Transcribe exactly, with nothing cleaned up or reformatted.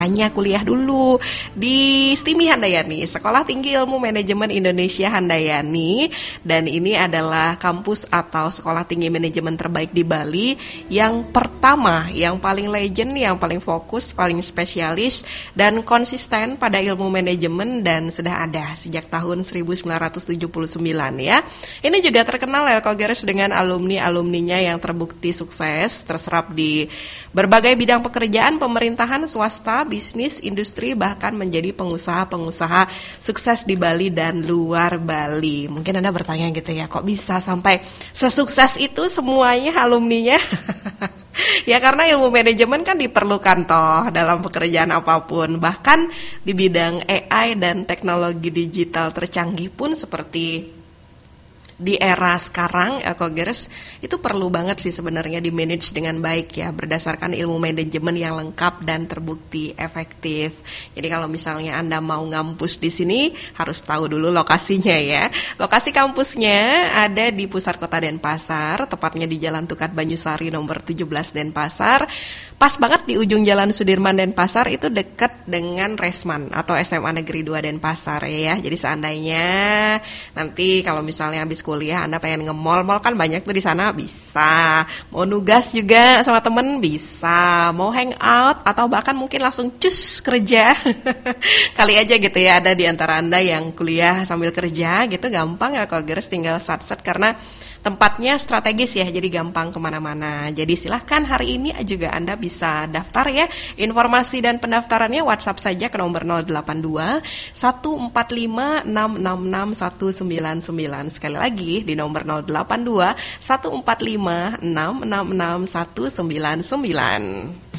hanya kuliah dulu di STIMI Handayani, Sekolah Tinggi Ilmu Manajemen Indonesia Handayani. Dan ini adalah kampus atau sekolah tinggi manajemen terbaik di Bali, yang pertama, yang paling legend, yang paling fokus, paling spesialis dan konsisten pada ilmu manajemen, dan sudah ada sejak tahun seribu sembilan ratus tujuh puluh sembilan ya. Ini juga terkenal ya Kogeres dengan alumni-alumninya yang terbukti sukses, terserap di berbagai bidang pekerjaan pemerintahan, swasta, bisnis, industri, bahkan menjadi pengusaha-pengusaha sukses di Bali dan luar Bali. Mungkin Anda bertanya gitu ya, kok bisa sampai sesukses itu semuanya alumninya? Ya karena ilmu manajemen kan diperlukan toh dalam pekerjaan apapun. Bahkan di bidang A I dan teknologi digital tercanggih pun seperti di era sekarang, Kogeres, itu perlu banget sih sebenarnya di manage dengan baik ya, berdasarkan ilmu manajemen yang lengkap dan terbukti efektif. Jadi kalau misalnya Anda mau ngampus di sini, harus tahu dulu lokasinya ya. Lokasi kampusnya ada di pusat kota Denpasar, tepatnya di Jalan Tukat Banyusari nomor tujuh belas Denpasar. Pas banget di ujung Jalan Sudirman Denpasar, itu dekat dengan Resman atau S M A Negeri dua Denpasar ya. Jadi seandainya nanti kalau misalnya habis kuliah Anda pengen nge-mall, mall kan banyak tuh di sana, bisa. Mau nugas juga sama temen bisa. Mau hangout atau bahkan mungkin langsung cus kerja. Kali aja gitu ya ada di antara Anda yang kuliah sambil kerja gitu, gampang ya Kogeres, tinggal sat-sat karena tempatnya strategis ya, jadi gampang kemana-mana. Jadi silahkan hari ini juga Anda bisa daftar ya. Informasi dan pendaftarannya WhatsApp saja ke nomor nol delapan dua satu empat lima enam enam enam satu sembilan sembilan. Sekali lagi di nomor nol delapan dua satu empat lima enam enam enam satu sembilan sembilan.